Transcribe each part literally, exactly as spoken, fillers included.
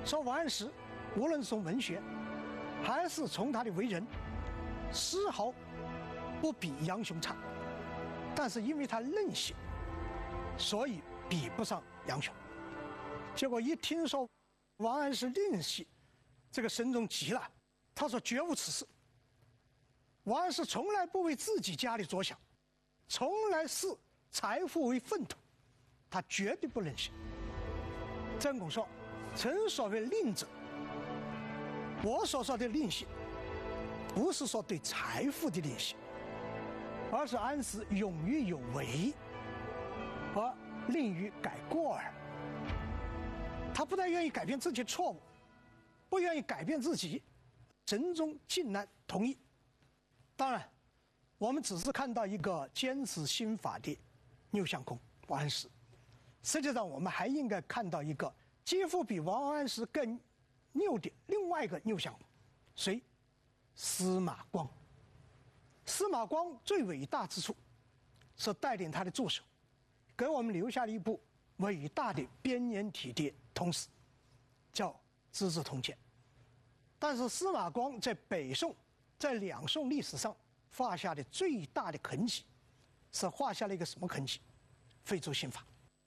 说王安石无论从文学，还是从他的为人，丝毫不比杨雄差，但是因为他任性，所以比不上杨雄。结果一听说王安石任性，这个神宗急了，他说绝无此事。王安石从来不为自己家里着想，从来视财富为粪土，他绝对不任性。曾巩说：“臣所谓吝者，我所说的吝性，不是说对财富的吝性，而是安石勇于有为，而吝于改过耳。他不但愿意改变自己的错误，不愿意改变自己，神宗竟然同意。当然，我们只是看到一个坚持新法的拗相公王安石，实际上我们还应该看到一个几乎比王安石更拗的另外一个拗相公，谁？司马光。司马光最伟大之处是带领他的助手，给我们留下了一部伟大的编年体的通史，叫《资治通鉴》。但是司马光在北宋，在两宋历史上画下的最大的痕迹，是画下了一个什么痕迹？废除刑法。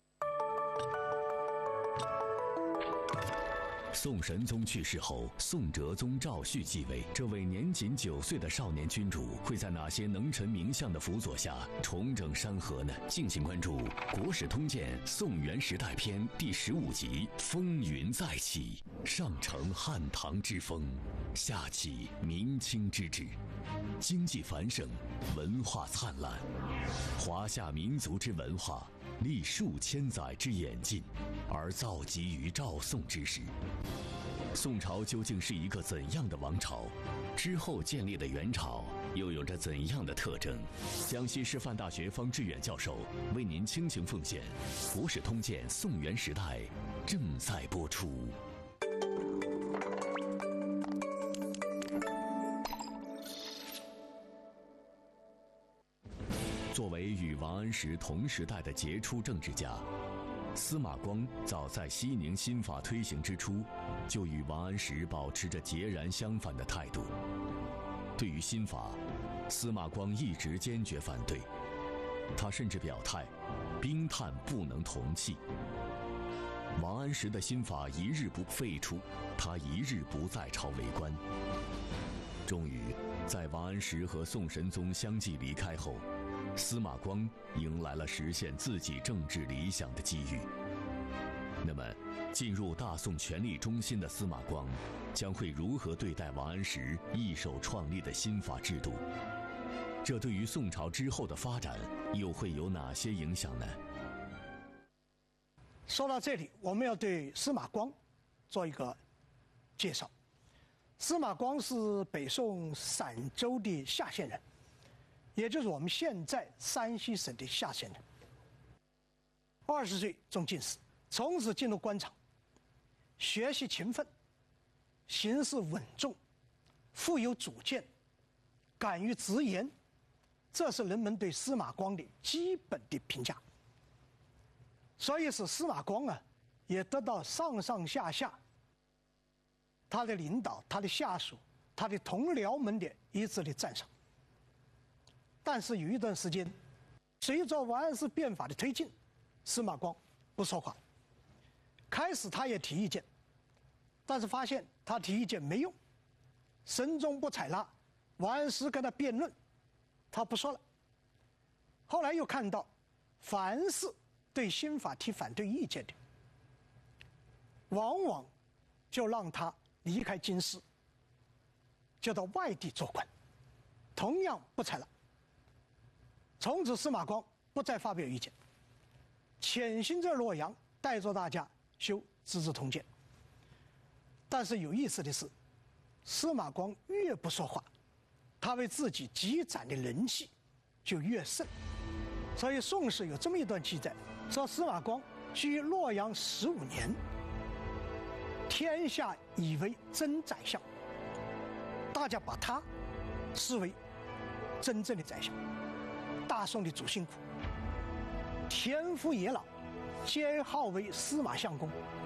宋神宗去世后，宋哲宗赵煦继位。这位年仅九岁的少年君主，会在哪些能臣名相的辅佐下重整山河呢？敬请关注《国史通鉴·宋元时代篇》第十五集《风云再起》，上承汉唐之风，下启明清之治。经济繁盛，文化灿烂，华夏民族之文化历数千载之演进，而造极于赵宋之时。宋朝究竟是一个怎样的王朝？之后建立的元朝又有着怎样的特征？江西师范大学方志远教授为您倾情奉献《国史通鉴·宋元时代》，正在播出。作为与王安石同时代的杰出政治家，司马光早在西宁新法推行之初，就与王安石保持着截然相反的态度。对于新法，司马光一直坚决反对，他甚至表态，兵炭不能同气。王安石的新法一日不废除，他一日不在朝为官。终于，在王安石和宋神宗相继离开后，司马光迎来了实现自己政治理想的机遇。那么，进入大宋权力中心的司马光将会如何对待王安石一手创立的新法制度？这对于宋朝之后的发展又会有哪些影响呢？ 说到这里，我们要对司马光做一个介绍。司马光是北宋陕州的夏县人，也就是我们现在山西省的夏县人。二十岁中进士，从此进入官场，学习勤奋，行事稳重，富有主见，敢于直言，这是人们对司马光的基本的评价。所以使司马光啊，也得到上上下下他的领导、他的下属、他的同僚们的一致的赞赏。但是有一段时间，随着王安石变法的推进，司马光不说话。开始他也提意见，但是发现他提意见没用，神宗不采纳，王安石跟他辩论，他不说了。后来又看到，凡是对新法提反对意见的，往往就让他离开京师，就到外地做官，同样不采纳。从此司马光不再发表意见，潜心在洛阳带着大家修《资治通鉴》。但是有意思的是，司马光越不说话，他为自己积攒的人气就越盛。所以宋史有这么一段记载，说司马光居洛阳十五年，天下以为真宰相，大家把他视为真正的宰相，大宋的主心骨。田夫野老，皆号为司马相公。